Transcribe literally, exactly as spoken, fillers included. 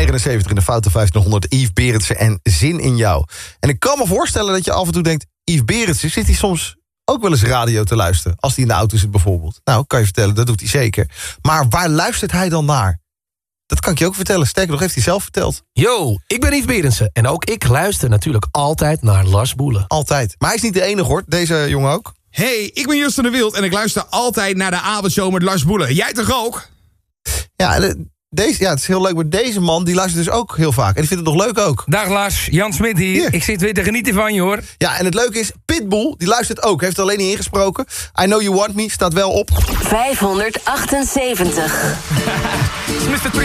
negenenzeventig in de Foute vijftienhonderd. Yves Berendsen en Zin in jou. En ik kan me voorstellen dat je af en toe denkt... Yves Berendsen, zit hij soms ook wel eens radio te luisteren? Als hij in de auto zit bijvoorbeeld. Nou, kan je vertellen, dat doet hij zeker. Maar waar luistert hij dan naar? Dat kan ik je ook vertellen. Sterker nog, heeft hij zelf verteld. Yo, ik ben Yves Berendsen. En ook ik luister natuurlijk altijd naar Lars Boelen. Altijd. Maar hij is niet de enige, hoor. Deze jongen ook. Hey, ik ben Justin de Wild en ik luister altijd naar de avondshow met Lars Boelen. Jij toch ook? Ja, de, deze, ja, het is heel leuk. Maar deze man, die luistert dus ook heel vaak. En die vindt het nog leuk ook. Dag Lars, Jan Smit hier. Hier. Ik zit weer te genieten van je, hoor. Ja, en het leuke is, Pitbull, die luistert ook. Heeft er alleen niet ingesproken. I Know You Want Me staat wel op. vijfhonderdachtenzeventig. mister